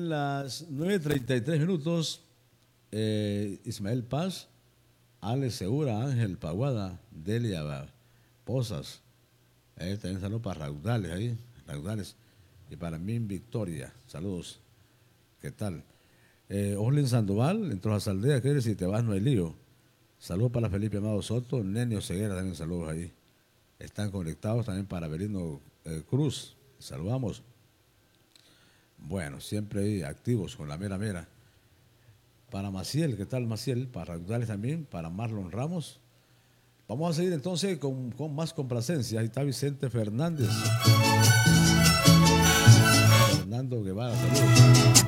las 9:33. Ismael Paz, Alex Segura, Ángel Paguada, Delia Posas. También saludos para Raudales ahí, Raudales. Y para mí Victoria, saludos. ¿Qué tal? Oslin Sandoval, entró a Saldea, que si te vas no hay lío. Saludos para Felipe Amado Soto, Nenio Ceguera, también saludos ahí. Están conectados también para Belino Cruz, saludamos. Bueno, siempre ahí activos con la mera mera. Para Maciel, ¿qué tal Maciel? Para Raudales también, para Marlon Ramos. Vamos a seguir entonces con más complacencia. Ahí está Vicente Fernández. Fernando Guevara, saludos.